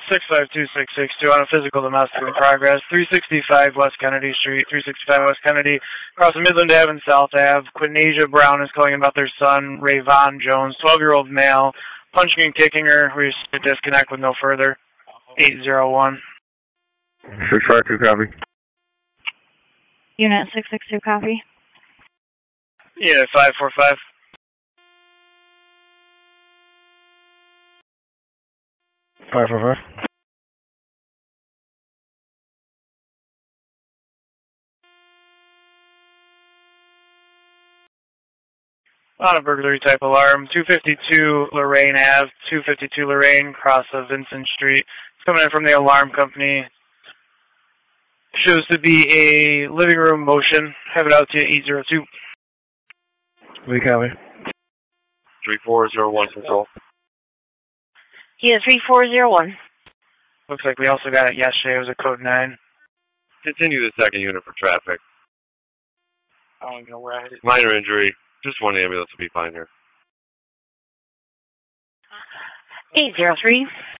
652-662 on a physical domestic in progress. 365 West Kennedy Street, 365 West Kennedy, across the Midland Ave and South Ave. Quinasia Brown is calling about their son, Rayvon Jones, 12-year-old male, punching and kicking her. We should disconnect with no further. 801. 652 copy. Unit 662 copy. Yeah, 545. On a burglary type alarm, 252 Lorraine Ave, 252 Lorraine, cross of Vincent Street. It's coming in from the alarm company. Shows to be a living room motion. Have it out to you, 802. We copy. 3401 control. Yeah, 3401. Looks like we also got it yesterday. It was a code 9. Continue the second unit for traffic. I don't know where I hit it. Minor injury. Just one ambulance will be fine here. 803.